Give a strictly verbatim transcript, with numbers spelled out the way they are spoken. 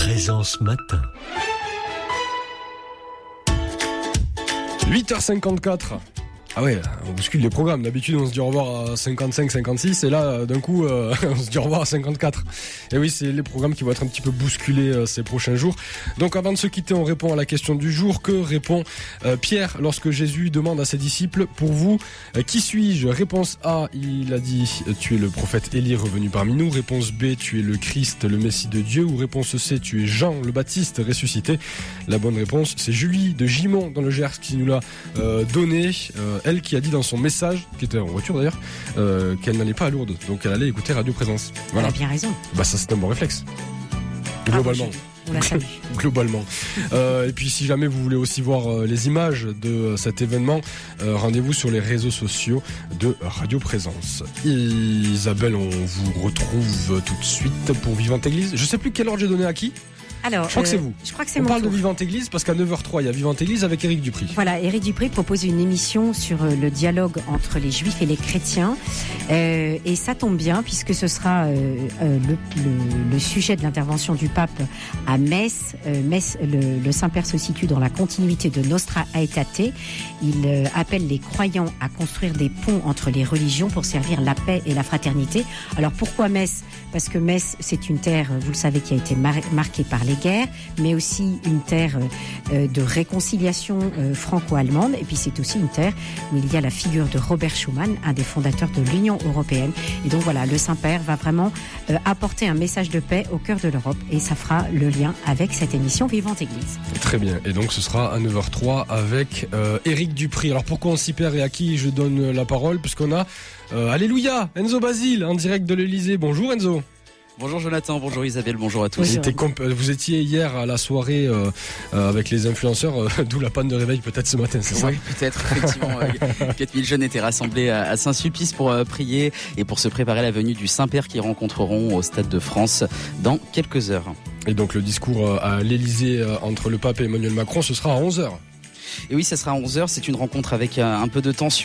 Présence matin. huit heures cinquante-quatre. Ah ouais, on bouscule les programmes. D'habitude, on se dit au revoir à cinquante-cinq, cinquante-six, et là, d'un coup, euh, on se dit au revoir à cinquante-quatre. Et oui, c'est les programmes qui vont être un petit peu bousculés euh, ces prochains jours. Donc, avant de se quitter, on répond à la question du jour. Que répond euh, Pierre lorsque Jésus demande à ses disciples, pour vous, euh, qui suis-je? Réponse A, il a dit, tu es le prophète Élie revenu parmi nous. Réponse B, tu es le Christ, le Messie de Dieu. Ou réponse C, tu es Jean le Baptiste ressuscité. La bonne réponse, c'est Julie de Gimont dans le Gers qui nous l'a euh, donné. Euh, Elle qui a dit dans son message, qui était en voiture d'ailleurs, euh, qu'elle n'allait pas à Lourdes, donc elle allait écouter Radio Présence. Voilà. Elle a bien raison. Bah ça c'est un bon réflexe. Globalement. On la salue. Globalement. Euh, et puis si jamais vous voulez aussi voir euh, les images de euh, cet événement, euh, rendez-vous sur les réseaux sociaux de Radio Présence. Isabelle, on vous retrouve tout de suite pour Vivante Église. Je sais plus quel ordre j'ai donné à qui. Alors, je crois euh, que c'est vous. Je crois que c'est On mon parle tour. de Vivante Église parce qu'à neuf heures trois, il y a Vivante Église avec Éric Dupri. Voilà, Éric Dupri propose une émission sur le dialogue entre les juifs et les chrétiens. Euh, et ça tombe bien puisque ce sera euh, euh, le, le, le sujet de l'intervention du pape à Metz. Euh, Metz, le, le Saint-Père se situe dans la continuité de Nostra Aetate. Il euh, appelle les croyants à construire des ponts entre les religions pour servir la paix et la fraternité. Alors pourquoi Metz ? Parce que Metz, c'est une terre, vous le savez, qui a été mar- marquée par les guerres, mais aussi une terre euh, de réconciliation euh, franco-allemande. Et puis c'est aussi une terre où il y a la figure de Robert Schuman, un des fondateurs de l'Union européenne. Et donc voilà, le Saint-Père va vraiment euh, apporter un message de paix au cœur de l'Europe. Et ça fera le lien avec cette émission Vivante Église. Très bien. Et donc ce sera à neuf heures trois avec euh, Éric Dupri. Alors pourquoi on s'y perd et à qui je donne la parole? Puisqu'on a, euh, alléluia, Enzo Basile en direct de l'Elysée. Bonjour Enzo. Bonjour Jonathan, bonjour Isabelle, bonjour à tous. Bonjour. Vous, comp- vous étiez hier à la soirée euh, euh, avec les influenceurs, euh, d'où la panne de réveil peut-être ce matin, c'est ça? Oui, peut-être, effectivement. euh, quatre mille jeunes étaient rassemblés à, à Saint-Sulpice pour euh, prier et pour se préparer à la venue du Saint-Père qu'ils rencontreront au Stade de France dans quelques heures. Et donc le discours euh, à l'Elysée euh, entre le pape et Emmanuel Macron, ce sera à onze heures. Et oui, ça sera à onze heures, c'est une rencontre avec euh, un peu de tension.